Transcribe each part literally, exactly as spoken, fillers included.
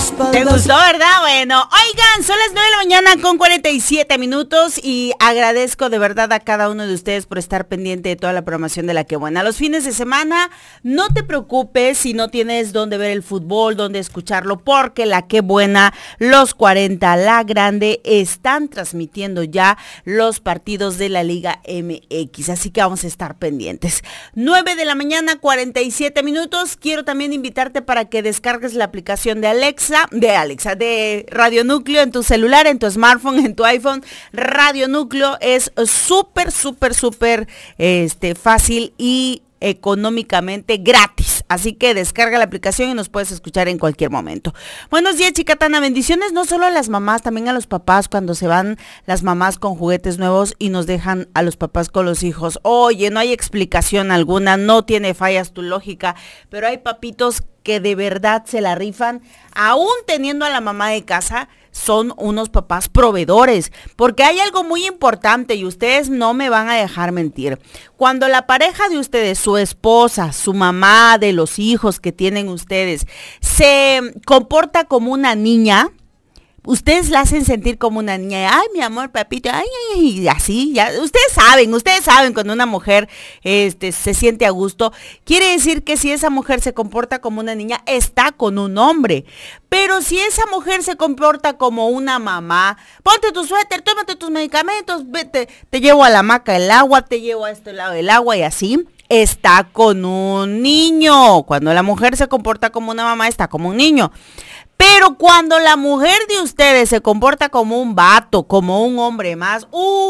¿Te gustó, verdad? Bueno, oigan, son las nueve de la mañana con cuarenta y siete minutos y agradezco de verdad a cada uno de ustedes por estar pendiente de toda la programación de La Qué Buena. Los fines de semana, no te preocupes si no tienes dónde ver el fútbol, dónde escucharlo, porque La Qué Buena, los cuarenta, La Grande, están transmitiendo ya los partidos de la Liga M X, así que vamos a estar pendientes. nueve de la mañana, cuarenta y siete minutos. Quiero también invitarte para que descargues la aplicación de Alexa, de Alexa, de Radio Núcleo en tu celular, en tu smartphone, en tu iPhone. Radio Núcleo es súper, súper, súper este, fácil y económicamente gratis, así que descarga la aplicación y nos puedes escuchar en cualquier momento. Buenos días, Chicatana, bendiciones no solo a las mamás, también a los papás cuando se van las mamás con juguetes nuevos y nos dejan a los papás con los hijos. Oye, no hay explicación alguna, no tiene fallas tu lógica, pero hay papitos que de verdad se la rifan, aún teniendo a la mamá de casa. Son unos papás proveedores, porque hay algo muy importante y ustedes no me van a dejar mentir. Cuando la pareja de ustedes, su esposa, su mamá, de los hijos que tienen ustedes, se comporta como una niña, ustedes la hacen sentir como una niña. Ay, mi amor, papito, ay, ay, ay, así, ya, ustedes saben, ustedes saben cuando una mujer este, se siente a gusto, quiere decir que si esa mujer se comporta como una niña, está con un hombre. Pero si esa mujer se comporta como una mamá, ponte tu suéter, tómate tus medicamentos, vete, te llevo a la hamaca el agua, te llevo a este lado del agua y así, está con un niño. Cuando la mujer se comporta como una mamá, está como un niño. Pero cuando la mujer de ustedes se comporta como un vato, como un hombre más,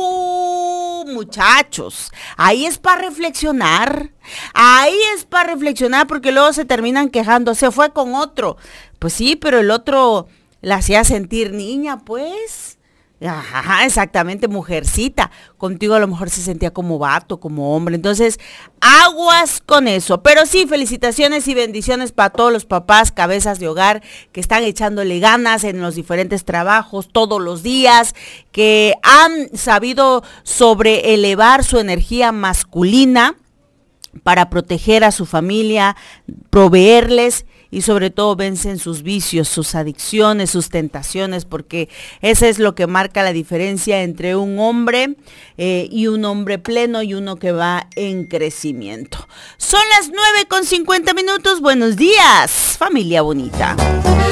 ¡uh, muchachos! Ahí es para reflexionar, ahí es para reflexionar porque luego se terminan quejando, se fue con otro. Pues sí, pero el otro la hacía sentir niña, pues. Ajá, exactamente, mujercita. Contigo a lo mejor se sentía como vato, como hombre. Entonces, aguas con eso. Pero sí, felicitaciones y bendiciones para todos los papás, cabezas de hogar, que están echándole ganas en los diferentes trabajos todos los días, que han sabido sobreelevar su energía masculina para proteger a su familia, proveerles y sobre todo vencen sus vicios, sus adicciones, sus tentaciones, porque eso es lo que marca la diferencia entre un hombre eh, y un hombre pleno y uno que va en crecimiento. Son las nueve con cincuenta minutos. Buenos días, familia bonita.